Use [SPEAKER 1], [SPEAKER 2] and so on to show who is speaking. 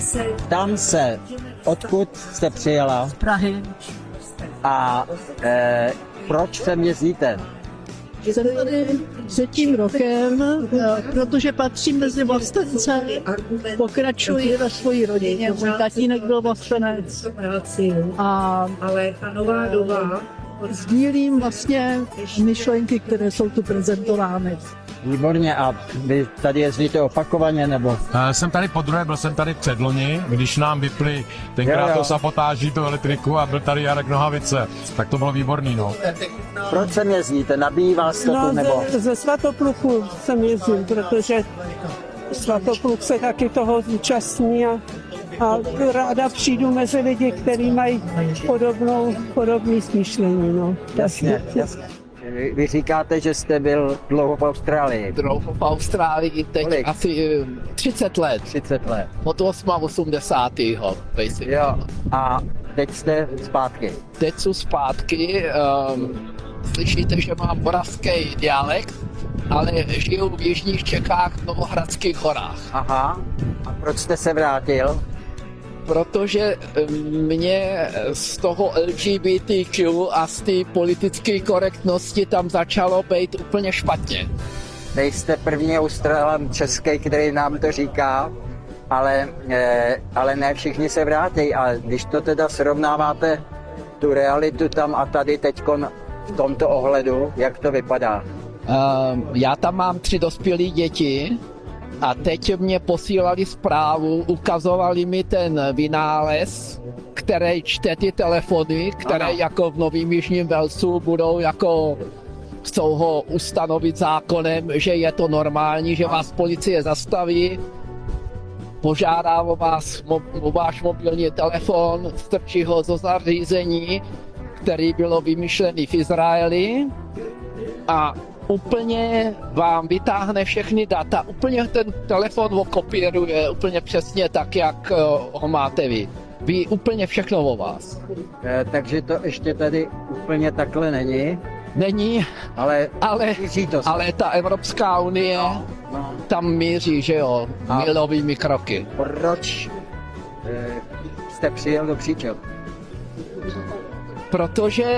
[SPEAKER 1] Tam se, odkud jste přijela
[SPEAKER 2] Z Prahy.
[SPEAKER 1] a proč sem jezdíte?
[SPEAKER 2] Jsem tady 3. rokem, protože patřím mezi vlastence, pokračuji ve své rodině. Můj tatínek byl vlastenec a
[SPEAKER 3] Ale ta nová doba,
[SPEAKER 2] sdílím vlastně myšlenky, které jsou tu prezentovány.
[SPEAKER 1] Výborně, a vy tady jezdíte opakovaně, nebo?
[SPEAKER 4] Jsem tady podruhé, byl jsem tady předloni, když nám vypli tenkrát
[SPEAKER 1] Jo.
[SPEAKER 4] to sabotáží, tu elektriku a byl tady Jarek Nohavice, tak to bylo výborný, no.
[SPEAKER 1] Proč sem jezdíte? Nabíjí vás to tu, nebo?
[SPEAKER 5] Ze Svatopluku jsem jezdil, protože Svatopluk se taky toho zúčastní a ráda přijdu mezi lidi, kteří mají podobné smýšlení. No.
[SPEAKER 1] Jasně, jasně. Vy říkáte, že jste byl dlouho v Austrálii.
[SPEAKER 6] Dlouho v Austrálii, teď
[SPEAKER 1] Kolik?
[SPEAKER 6] asi 30 let,
[SPEAKER 1] 30 let.
[SPEAKER 6] od 88. basically.
[SPEAKER 1] Jo, a teď jste zpátky.
[SPEAKER 6] Teď jsou zpátky, slyšíte, že mám moravský dialekt, ale žiju v jižních Čechách v Novohradských horách.
[SPEAKER 1] Aha, a proč jste se vrátil?
[SPEAKER 6] Protože mě z toho LGBTQ a z té politické korektnosti tam začalo být úplně špatně.
[SPEAKER 1] Nejste první Australan český, který nám to říká, ale ne všichni se vrátí. A když to teda srovnáváte, tu realitu tam a tady teďkon v tomto ohledu, jak to vypadá?
[SPEAKER 6] Já tam mám 3 dospělé děti a teď mě posílali zprávu, ukazovali mi ten vynález, který čte ty telefony, které
[SPEAKER 1] Ano.
[SPEAKER 6] jako v Novém Jižním Walesu budou jako chcou ho ustanovit zákonem, že je to normální, že vás policie zastaví, požádá o váš mobilní telefon, strčí ho do zařízení, který bylo vymyšlený v Izraeli a úplně vám vytáhne všechny data, úplně ten telefon okopíruje úplně přesně tak, jak ho máte vy. Ví úplně všechno o vás.
[SPEAKER 1] Takže to ještě tady úplně takhle není,
[SPEAKER 6] Není,
[SPEAKER 1] ale
[SPEAKER 6] ale,
[SPEAKER 1] míří to se.
[SPEAKER 6] ale ta Evropská unie
[SPEAKER 1] No,
[SPEAKER 6] tam míří, že jo,
[SPEAKER 1] A-
[SPEAKER 6] milovými kroky.
[SPEAKER 1] proč jste přijel do Příčel?
[SPEAKER 6] Protože